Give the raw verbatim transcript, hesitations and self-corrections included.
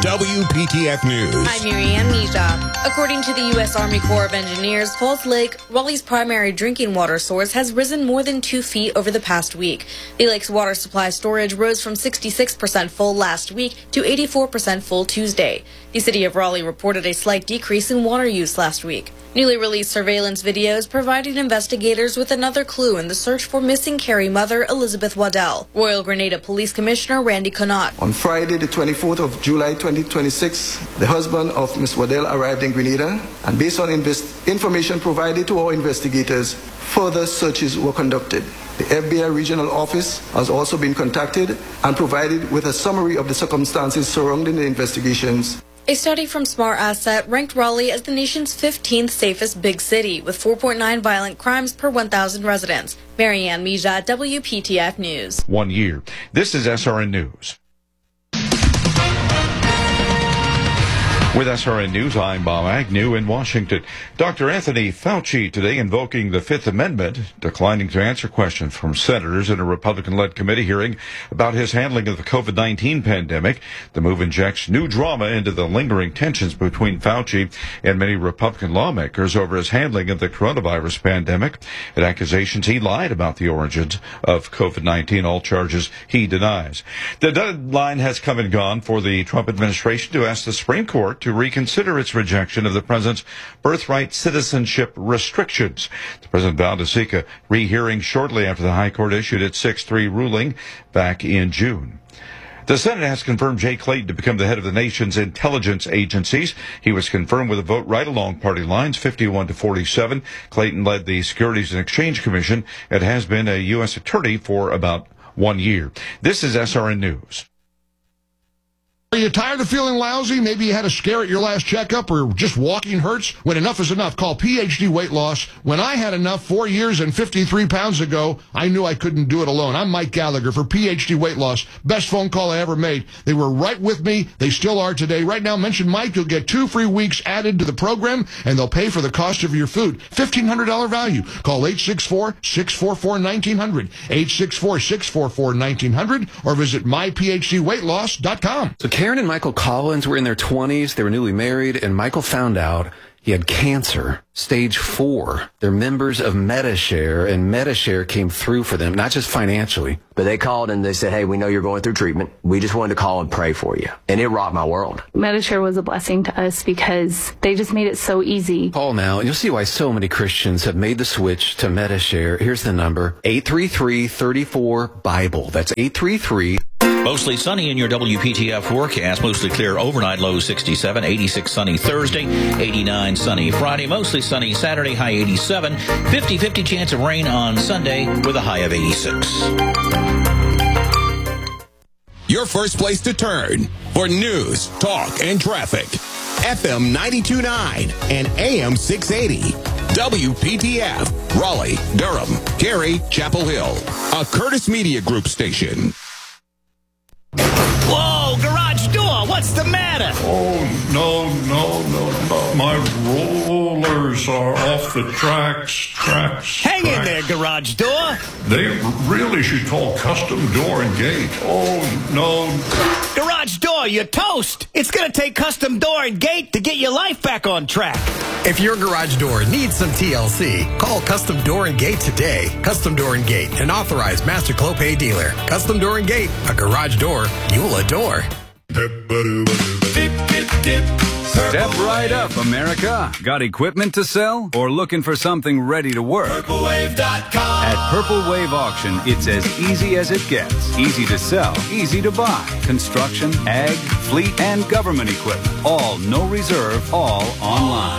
W P T F News. I'm Marianne Mija. According to the U S Army Corps of Engineers, Falls Lake, Raleigh's primary drinking water source, has risen more than two feet over the past week. The lake's water supply storage rose from sixty-six percent full last week to eighty-four percent full Tuesday. The city of Raleigh reported a slight decrease in water use last week. Newly released surveillance videos provided investigators with another clue in the search for missing Carey mother Elizabeth Waddell. Royal Grenada Police Commissioner Randy Connaught. On Friday, the twenty-fourth of July, twenty twenty-six, the husband of Miss Waddell arrived in Grenada, and based on invest- information provided to our investigators, further searches were conducted. The F B I Regional Office has also been contacted and provided with a summary of the circumstances surrounding the investigations. A study from Smart Asset ranked Raleigh as the nation's fifteenth safest big city, with four point nine violent crimes per one thousand residents. Marianne Mija, W P T F News. One year. This is S R N News. With S R N News, I'm Bob Agnew in Washington. Doctor Anthony Fauci today invoking the Fifth Amendment, declining to answer questions from senators in a Republican-led committee hearing about his handling of the COVID nineteen pandemic. The move injects new drama into the lingering tensions between Fauci and many Republican lawmakers over his handling of the coronavirus pandemic and accusations he lied about the origins of COVID nineteen, all charges he denies. The deadline has come and gone for the Trump administration to ask the Supreme Court to reconsider its rejection of the president's birthright citizenship restrictions. The president vowed to seek a rehearing shortly after the High Court issued its six three ruling back in June. The Senate has confirmed Jay Clayton to become the head of the nation's intelligence agencies. He was confirmed with a vote right along party lines, fifty-one to forty-seven. Clayton led the Securities and Exchange Commission and has been a U S attorney for about one year. This is S R N News. Are you tired of feeling lousy? Maybe you had a scare at your last checkup or just walking hurts? When enough is enough, call P H D Weight Loss. When I had enough four years and fifty-three pounds ago, I knew I couldn't do it alone. I'm Mike Gallagher for P H D Weight Loss. Best phone call I ever made. They were right with me. They still are today. Right now, mention Mike. You'll get two free weeks added to the program, and they'll pay for the cost of your food. fifteen hundred dollars value. Call eight six four, six four four, one nine zero zero, eight six four, six four four, one nine zero zero, or visit my p h d weight loss dot com. So Karen and Michael Collins were in their twenties. They were newly married, and Michael found out he had cancer, stage four. They're members of Medi-Share, and Medi-Share came through for them, not just financially. But they called and they said, hey, we know you're going through treatment. We just wanted to call and pray for you. And it rocked my world. Medi-Share was a blessing to us because they just made it so easy. Call now, and you'll see why so many Christians have made the switch to Medi-Share. Here's the number, eight three three, three four, BIBLE. That's eight three three. Mostly sunny in your W P T F forecast. Mostly clear overnight, low sixty-seven, eighty-six sunny Thursday, eighty-nine sunny Friday, mostly sunny Saturday, high eighty-seven, fifty-fifty chance of rain on Sunday with a high of eighty-six. Your first place to turn for news, talk, and traffic. F M ninety-two point nine and A M six eighty. W P T F, Raleigh, Durham, Cary, Chapel Hill. A Curtis Media Group station. Whoa, garage door, what's the matter? Oh, no, no, no, no. My rollers are off the tracks, tracks. Hang tracks. in there, garage door. They really should call Custom Door and Gate. Oh, no. Garage door, you're toast. It's going to take Custom Door and Gate to get your life back on track. If your garage door needs some T L C, call Custom Door and Gate today. Custom Door and Gate, an authorized Master Clopay dealer. Custom Door and Gate, a garage door you'll adore. Step right up, America. Got equipment to sell or looking for something ready to work? Purple Wave dot com. At Purple Wave Auction, it's as easy as it gets. Easy to sell, easy to buy. Construction, ag, fleet, and government equipment. All no reserve, all online.